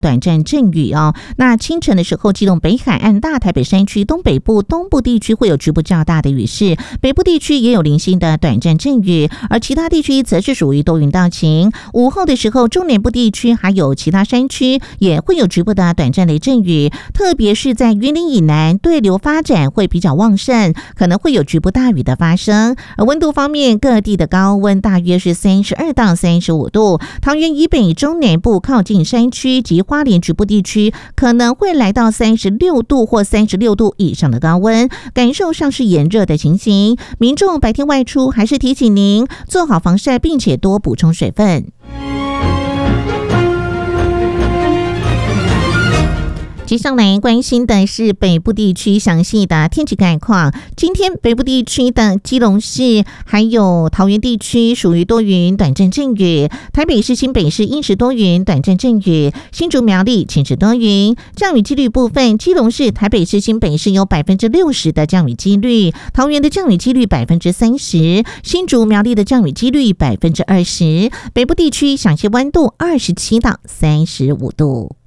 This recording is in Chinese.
短暂阵雨哦。那清晨的时候，基隆北海岸、大台北山区、东北部、东部地区会有局部较大的雨势，北部地区也有零星的短暂阵雨，而其他地区则是属于多云到晴。午后的时候，中南部地区还有其他山区也会有局部的短暂雷阵雨，特别是在云林以南，对流发展会比较旺盛，可能会有局部大雨的发生。而温度方面，各地的高温大约是32到35度，桃园以北、中南部靠近山区及花莲局部地区可能会来到36度或36度以上的高温，感受上是炎热的情形。民众白天外出还是提醒您做好防晒，并且多补充水分。接下来关心的是北部地区详细的天气概况。今天北部地区的基隆市还有桃园地区属于多云短暂阵雨，台北市、新北市阴时多云短暂阵雨，新竹苗栗晴时多云。降雨几率部分，基隆市、台北市、新北市有60%的降雨几率，桃园的降雨几率30%，新竹苗栗的降雨几率20%。北部地区详细温度27到35度。